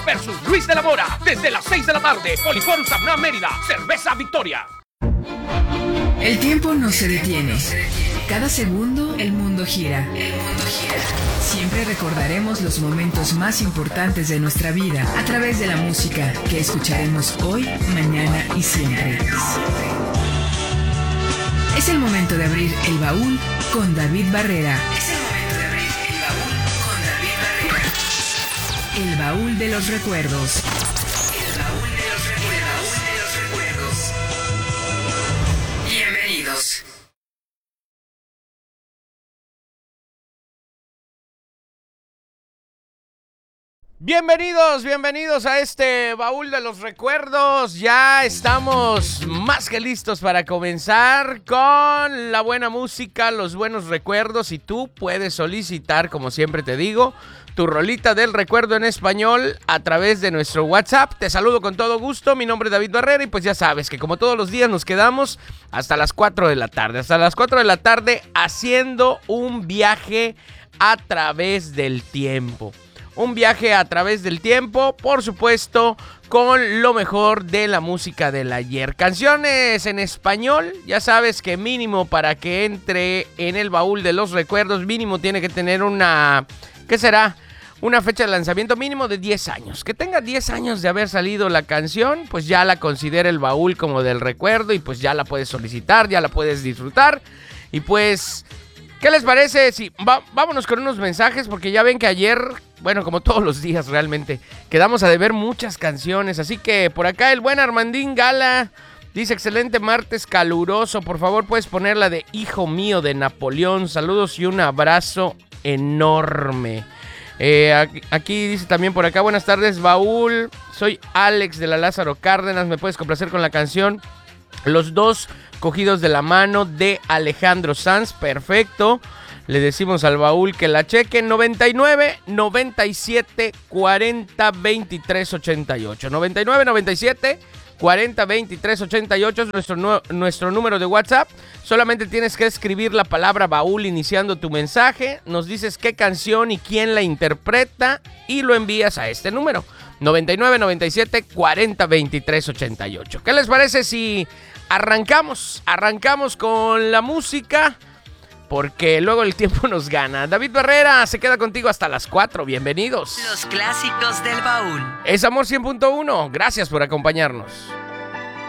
versus Luis de la Mora. Desde las 6 de la tarde, Poliforum Sabna Mérida, Cerveza Victoria. El tiempo no se detiene. Cada segundo el mundo gira. Siempre recordaremos los momentos más importantes de nuestra vida a través de la música que escucharemos hoy, mañana y siempre. Es el momento de abrir el baúl con David Barrera. El baúl de los recuerdos. Bienvenidos. Bienvenidos a este baúl de los recuerdos. Ya estamos más que listos para comenzar con la buena música, los buenos recuerdos, y tú puedes solicitar, como siempre te digo, tu rolita del recuerdo en español a través de nuestro WhatsApp. Te saludo con todo gusto, mi nombre es David Barrera y pues ya sabes que como todos los días nos quedamos hasta las 4 de la tarde. Hasta las 4 de la tarde haciendo un viaje a través del tiempo. Un viaje a través del tiempo, por supuesto, con lo mejor de la música del ayer. Canciones en español, ya sabes que mínimo para que entre en el baúl de los recuerdos, mínimo tiene que tener una... ¿Qué será? Una fecha de lanzamiento mínimo de 10 años. Que tenga 10 años de haber salido la canción, pues ya la considera el baúl como del recuerdo y pues ya la puedes solicitar, ya la puedes disfrutar. Y pues... ¿qué les parece? Sí, vámonos con unos mensajes porque ya ven que ayer, bueno, como todos los días realmente, quedamos a deber muchas canciones. Así que por acá el buen Armandín Gala dice: excelente martes caluroso, por favor puedes poner la de Hijo Mío de Napoleón. Saludos y un abrazo enorme. Aquí dice también por acá: buenas tardes baúl, soy Alex de la Lázaro Cárdenas, me puedes complacer con la canción Los Dos Cogidos de la Mano de Alejandro Sanz. Perfecto, le decimos al baúl que la cheque. 99 97 40 23 88 99 97 40 23 88 es nuestro número de WhatsApp. Solamente tienes que escribir la palabra baúl iniciando tu mensaje, nos dices qué canción y quién la interpreta y lo envías a este número 99 97 40 23 88. ¿Qué les parece si arrancamos con la música? Porque luego el tiempo nos gana. David Barrera se queda contigo hasta las 4. Bienvenidos. Los clásicos del baúl. Es Amor 100.1. Gracias por acompañarnos.